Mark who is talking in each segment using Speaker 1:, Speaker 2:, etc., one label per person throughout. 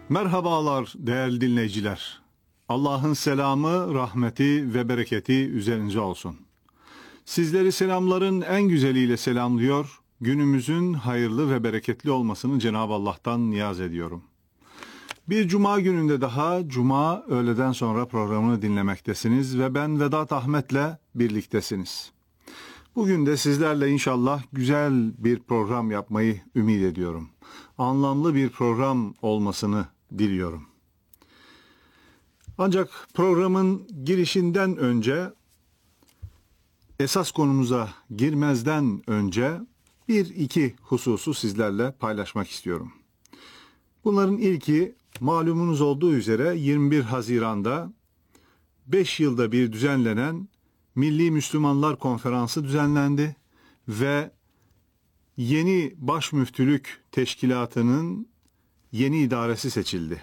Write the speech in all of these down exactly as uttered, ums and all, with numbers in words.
Speaker 1: Merhabalar değerli dinleyiciler. Allah'ın selamı, rahmeti ve bereketi üzerinize olsun. Sizleri selamların en güzeliyle selamlıyor, günümüzün hayırlı ve bereketli olmasını Cenab-ı Allah'tan niyaz ediyorum. Bir cuma gününde daha cuma öğleden sonra programını dinlemektesiniz ve ben Vedat Ahmet'le birliktesiniz. Bugün de sizlerle inşallah güzel bir program yapmayı ümit ediyorum. Anlamlı bir program olmasını diliyorum. Ancak programın girişinden önce, esas konumuza girmezden önce bir iki hususu sizlerle paylaşmak istiyorum. Bunların ilki, malumunuz olduğu üzere yirmi bir Haziran'da beş yılda bir düzenlenen Milli Müslümanlar Konferansı düzenlendi ve yeni Başmüftülük Teşkilatı'nın yeni idaresi seçildi.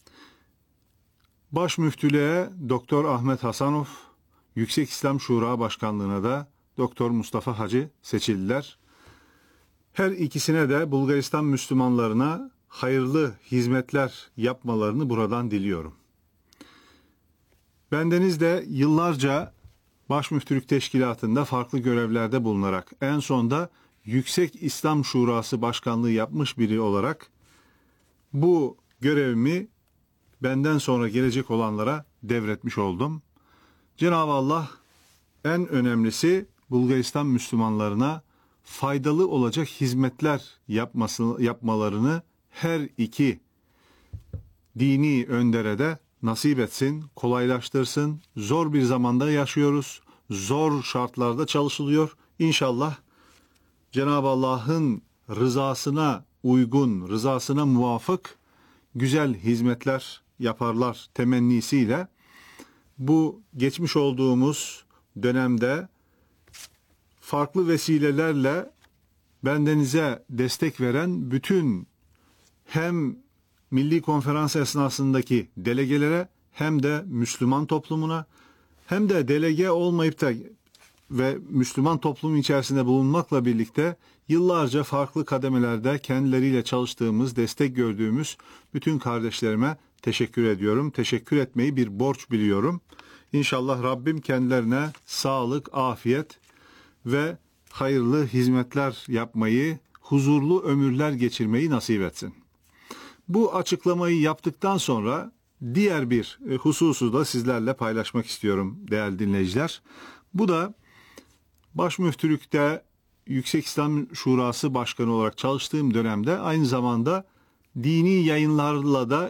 Speaker 1: Başmüftülüğe Doktor Ahmet Hasanov, Yüksek İslam Şura Başkanlığı'na da Doktor Mustafa Hacı seçildiler. Her ikisine de Bulgaristan Müslümanlarına hayırlı hizmetler yapmalarını buradan diliyorum. Bendeniz de yıllarca Başmüftülük Teşkilatı'nda farklı görevlerde bulunarak en sonda Yüksek İslam Şurası Başkanlığı yapmış biri olarak bu görevimi benden sonra gelecek olanlara devretmiş oldum. Cenab-ı Allah en önemlisi Bulgaristan Müslümanlarına faydalı olacak hizmetler yapması, yapmalarını her iki dini öndere de nasip etsin, kolaylaştırsın. Zor bir zamanda yaşıyoruz. Zor şartlarda çalışılıyor. İnşallah Cenab-ı Allah'ın rızasına uygun, rızasına muvafık güzel hizmetler yaparlar temennisiyle bu geçmiş olduğumuz dönemde farklı vesilelerle bendenize destek veren bütün hem Milli Konferans esnasındaki delegelere hem de Müslüman toplumuna hem de delege olmayıp da ve Müslüman toplum içerisinde bulunmakla birlikte yıllarca farklı kademelerde kendileriyle çalıştığımız, destek gördüğümüz bütün kardeşlerime teşekkür ediyorum. Teşekkür etmeyi bir borç biliyorum. İnşallah Rabbim kendilerine sağlık, afiyet ve hayırlı hizmetler yapmayı, huzurlu ömürler geçirmeyi nasip etsin. Bu açıklamayı yaptıktan sonra diğer bir hususu da sizlerle paylaşmak istiyorum değerli dinleyiciler. Bu da Başmüftülük'te Yüksek İslam Şurası Başkanı olarak çalıştığım dönemde aynı zamanda dini yayınlarla da